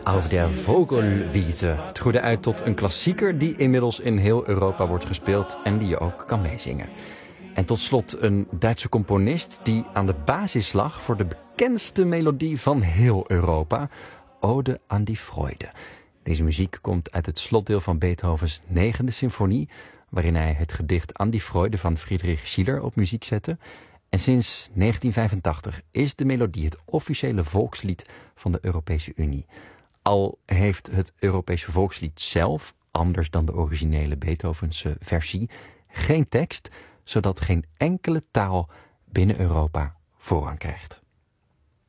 Auf der Vogelwiese. Het groeide uit tot een klassieker die inmiddels in heel Europa wordt gespeeld en die je ook kan meezingen. En tot slot een Duitse componist die aan de basis lag voor de bekendste melodie van heel Europa, Ode an die Freude. Deze muziek komt uit het slotdeel van Beethovens 9e symfonie, waarin hij het gedicht An die Freude van Friedrich Schiller op muziek zette. En sinds 1985 is de melodie het officiële volkslied van de Europese Unie. Al heeft het Europese volkslied zelf, anders dan de originele Beethovense versie, geen tekst, zodat geen enkele taal binnen Europa voorrang krijgt.